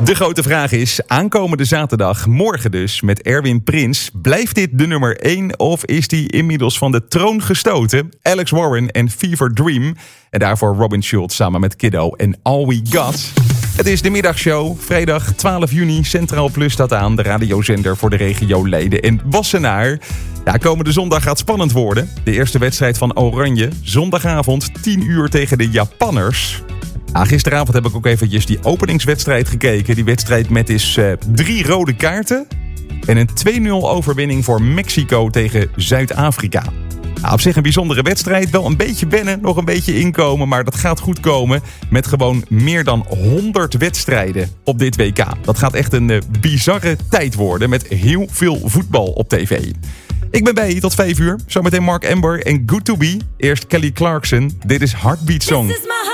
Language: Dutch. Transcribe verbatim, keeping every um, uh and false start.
De grote vraag is, aankomende zaterdag, morgen dus, met Erwin Prins. Blijft dit de nummer één of is die inmiddels van de troon gestoten? Alex Warren en Fever Dream. En daarvoor Robin Schulz samen met Kiddo en All We Got. Het is de middagshow. Vrijdag twaalf juni. Centraal Plus staat aan. De radiozender voor de regio Leiden en Wassenaar. Ja, komende zondag gaat spannend worden. De eerste wedstrijd van Oranje. Zondagavond tien uur tegen de Japanners. Ja, gisteravond heb ik ook eventjes die openingswedstrijd gekeken. Die wedstrijd met is uh, drie rode kaarten. En een twee nul overwinning voor Mexico tegen Zuid-Afrika. Nou, op zich een bijzondere wedstrijd. Wel een beetje wennen, nog een beetje inkomen. Maar dat gaat goed komen met gewoon meer dan honderd wedstrijden op dit W K. Dat gaat echt een uh, bizarre tijd worden met heel veel voetbal op tv. Ik ben bij je tot vijf uur. Zometeen Mark Amber en Good To Be. Eerst Kelly Clarkson. Dit is Heartbeat Song.